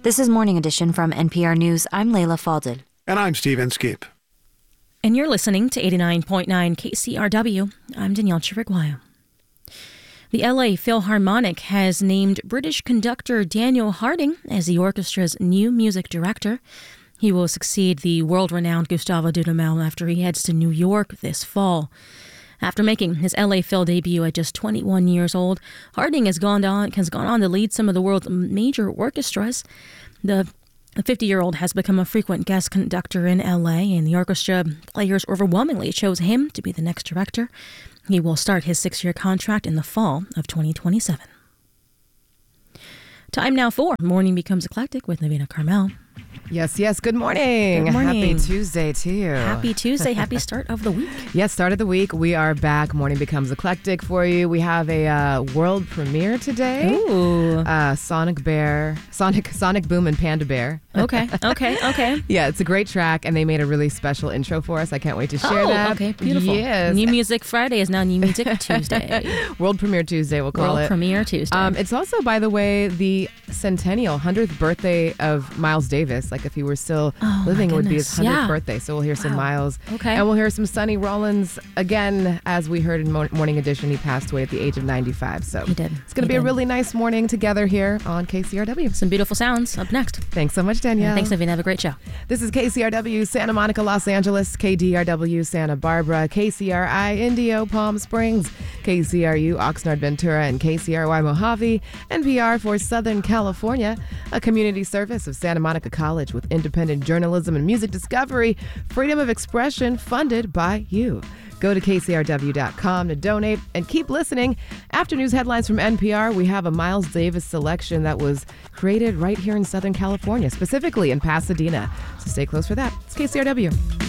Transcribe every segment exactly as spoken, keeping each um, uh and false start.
This is Morning Edition from N P R News. I'm Layla Falded. And I'm Steve Inskeep. And you're listening to eighty-nine point nine K C R W. I'm Danielle Chiriguayo. The L A Philharmonic has named British conductor Daniel Harding as the orchestra's new music director. He will succeed the world-renowned Gustavo Dudamel after he heads to New York this fall. After making his L A Phil debut at just twenty-one years old, Harding has gone on has gone on to lead some of the world's major orchestras. The fifty-year-old has become a frequent guest conductor in L A, and the orchestra players overwhelmingly chose him to be the next director. He will start his six-year contract in the fall of twenty twenty-seven. Time now for Morning Becomes Eclectic with Navina Carmel. Yes, yes. Good morning. Good morning. Happy Tuesday to you. Happy Tuesday. Happy start of the week. Yes, start of the week. We are back. Morning Becomes Eclectic for you. We have a uh, world premiere today. Ooh. Uh, Sonic Bear, Sonic Sonic Boom and Panda Bear. Okay, okay, okay. Yeah, it's a great track, and they made a really special intro for us. I can't wait to share oh, that. okay, beautiful. Yes. New Music Friday is now New Music Tuesday. World Premiere Tuesday, we'll call World it. Premiere Tuesday. Um, it's also, by the way, the centennial, hundredth birthday of Miles Davis. Like, if he were still Oh, living, my it would be his goodness. hundredth Yeah. birthday. So we'll hear some Wow. Miles. Okay. And we'll hear some Sonny Rollins again, as we heard in Mo- Morning Edition. He passed away at the age of ninety-five. So He did. It's going to He be a did. really nice morning together here on K C R W. Some beautiful sounds up next. Thanks so much, Danielle. Thanks, Navina. Have a great show. This is K C R W Santa Monica, Los Angeles, K D R W Santa Barbara, K C R I Indio, Palm Springs, K C R U Oxnard, Ventura, and K C R Y Mojave, N P R for Southern California, a community service of Santa Monica College with independent journalism and music discovery, freedom of expression funded by you. Go to K C R W dot com to donate and keep listening. After news headlines from N P R, we have a Miles Davis selection that was created right here in Southern California, specifically in Pasadena. So stay close for that. It's K C R W.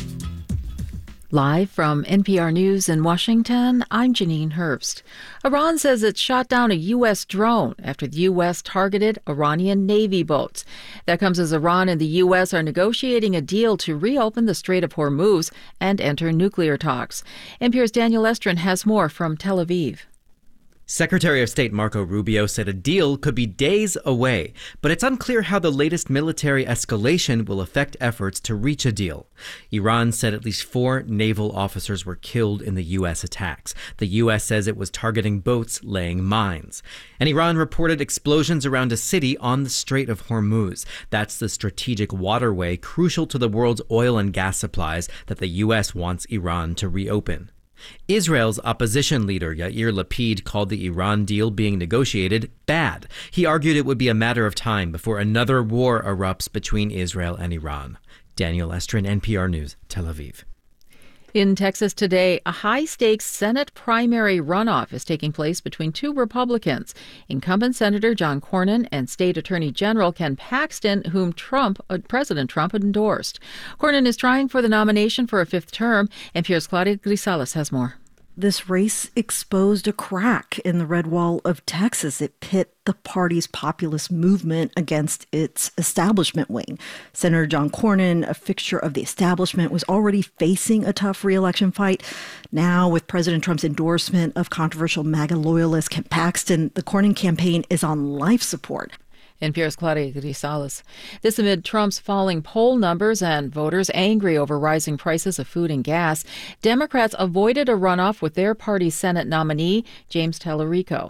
Live from N P R News in Washington, I'm Janine Herbst. Iran says it shot down a U S drone after the U S targeted Iranian Navy boats. That comes as Iran and the U S are negotiating a deal to reopen the Strait of Hormuz and enter nuclear talks. N P R's Daniel Estrin has more from Tel Aviv. Secretary of State Marco Rubio said a deal could be days away, but it's unclear how the latest military escalation will affect efforts to reach a deal. Iran said at least four naval officers were killed in the U S attacks. The U S says it was targeting boats laying mines. And Iran reported explosions around a city on the Strait of Hormuz. That's the strategic waterway crucial to the world's oil and gas supplies that the U S wants Iran to reopen. Israel's opposition leader Yair Lapid called the Iran deal being negotiated bad. He argued it would be a matter of time before another war erupts between Israel and Iran. Daniel Estrin, N P R News, Tel Aviv. In Texas today, a high-stakes Senate primary runoff is taking place between two Republicans, incumbent Senator John Cornyn and State Attorney General Ken Paxton, whom Trump, uh, President Trump endorsed. Cornyn is trying for the nomination for a fifth term, and N P R's Claudia Grisales has more. This race exposed a crack in the red wall of Texas. It pit the party's populist movement against its establishment wing. Senator John Cornyn, a fixture of the establishment, was already facing a tough re-election fight. Now, with President Trump's endorsement of controversial MAGA loyalist Ken Paxton, the Cornyn campaign is on life support. N P R's Claudia Grisales. This amid Trump's falling poll numbers and voters angry over rising prices of food and gas. Democrats avoided a runoff with their party's Senate nominee, James Tallarico.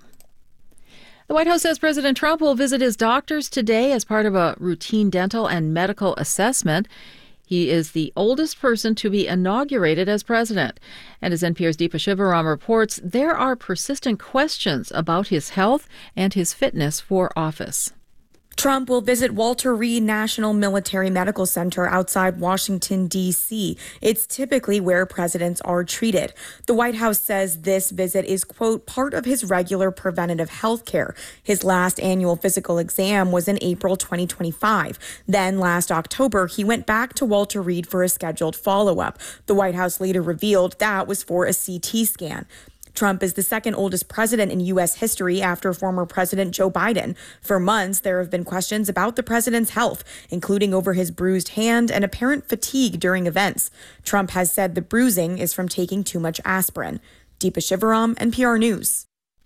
The White House says President Trump will visit his doctors today as part of a routine dental and medical assessment. He is the oldest person to be inaugurated as president. And as N P R's Deepa Shivaram reports, there are persistent questions about his health and his fitness for office. Trump will visit Walter Reed National Military Medical Center outside Washington, D C. It's typically where presidents are treated. The White House says this visit is, quote, part of his regular preventative health care. His last annual physical exam was in April twenty twenty-five. Then last October, he went back to Walter Reed for a scheduled follow-up. The White House later revealed that was for a C T scan. Trump is the second oldest president in U S history after former President Joe Biden. For months, there have been questions about the president's health, including over his bruised hand and apparent fatigue during events. Trump has said the bruising is from taking too much aspirin. Deepa Shivaram, N P R News.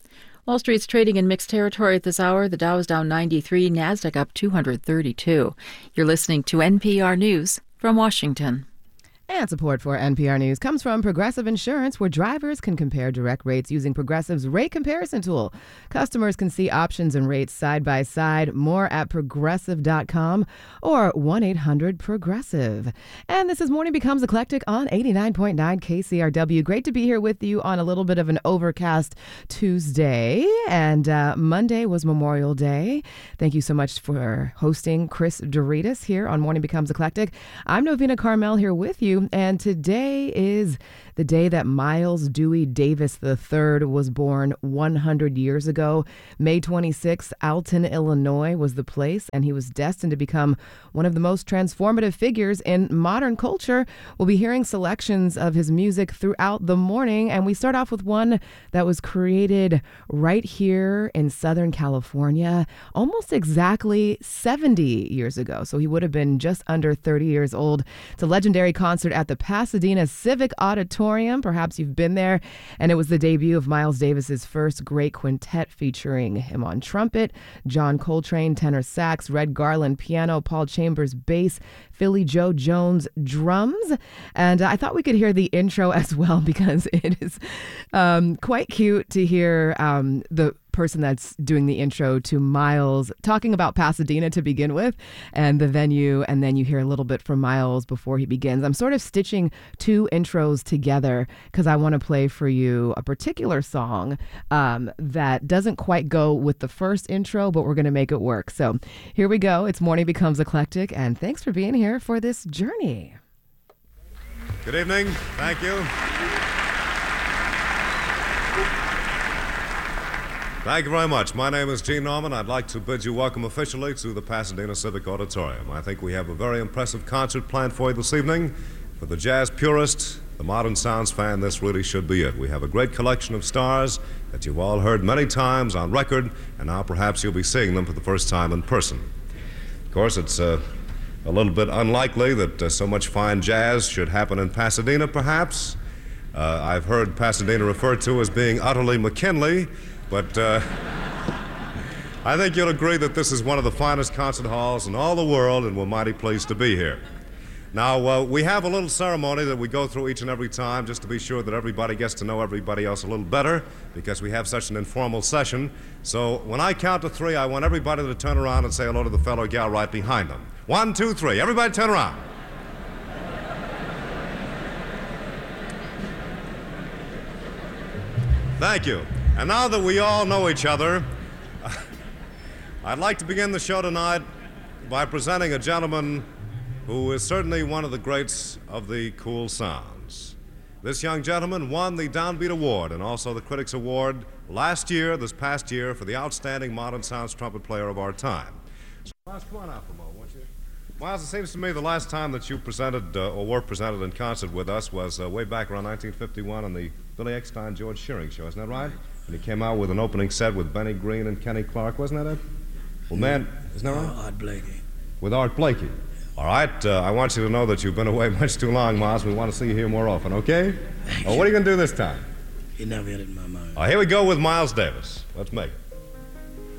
Wall Street's trading in mixed territory at this hour. The Dow is down ninety-three, NASDAQ up two hundred thirty-two. You're listening to N P R News from Washington. And support for N P R News comes from Progressive Insurance, where drivers can compare direct rates using Progressive's rate comparison tool. Customers can see options and rates side by side. More at progressive dot com or one eight hundred progressive. And this is Morning Becomes Eclectic on eighty-nine point nine K C R W. Great to be here with you on a little bit of an overcast Tuesday. And uh, Monday was Memorial Day. Thank you so much for hosting Chris Doritas here on Morning Becomes Eclectic. I'm Novena Carmel here with you. And today is the day that Miles Dewey Davis the third was born one hundred years ago. May twenty-sixth, Alton, Illinois was the place, and he was destined to become one of the most transformative figures in modern culture. We'll be hearing selections of his music throughout the morning, and we start off with one that was created right here in Southern California almost exactly seventy years ago. So he would have been just under thirty years old. It's a legendary concert at the Pasadena Civic Auditorium. Perhaps you've been there. And it was the debut of Miles Davis's first great quintet, featuring him on trumpet, John Coltrane tenor sax, Red Garland piano, Paul Chambers bass, Philly Joe Jones drums. And I thought we could hear the intro as well, because it is um, quite cute to hear um, the person that's doing the intro to Miles talking about Pasadena to begin with and the venue, and then you hear a little bit from Miles before he begins. I'm sort of stitching two intros together because I want to play for you a particular song um, that doesn't quite go with the first intro, but we're going to make it work. So here we go. It's Morning Becomes Eclectic, and thanks for being here for this journey. Good evening. Thank you. Thank you very much. My name is Gene Norman. I'd like to bid you welcome officially to the Pasadena Civic Auditorium. I think we have a very impressive concert planned for you this evening. For the jazz purist, the modern sounds fan, this really should be it. We have a great collection of stars that you've all heard many times on record, and now perhaps you'll be seeing them for the first time in person. Of course, it's uh, a little bit unlikely that uh, so much fine jazz should happen in Pasadena, perhaps. Uh, I've heard Pasadena referred to as being utterly McKinley, but uh, I think you'll agree that this is one of the finest concert halls in all the world, and we're mighty pleased to be here. Now, uh, we have a little ceremony that we go through each and every time just to be sure that everybody gets to know everybody else a little better, because we have such an informal session. So when I count to three, I want everybody to turn around and say hello to the fellow or gal right behind them. One, two, three. Everybody turn around. Thank you. And now that we all know each other, I'd like to begin the show tonight by presenting a gentleman who is certainly one of the greats of the cool sounds. This young gentleman won the Downbeat Award and also the Critics Award last year, this past year, for the outstanding modern sounds trumpet player of our time. So, Miles, come on out for a moment, won't you? Miles, it seems to me the last time that you presented uh, or were presented in concert with us was uh, way back around nineteen fifty-one on the Billy Eckstine George Shearing show, isn't that right? And he came out with an opening set with Benny Green and Kenny Clark, wasn't that it? Well, man, isn't that right? Uh, Art Blakey. With Art Blakey. All right, uh, I want you to know that you've been away much too long, Miles. We want to see you here more often, okay? Oh, what are you going to do this time? You never hit it in my mind. Uh, here we go with Miles Davis. Let's make it.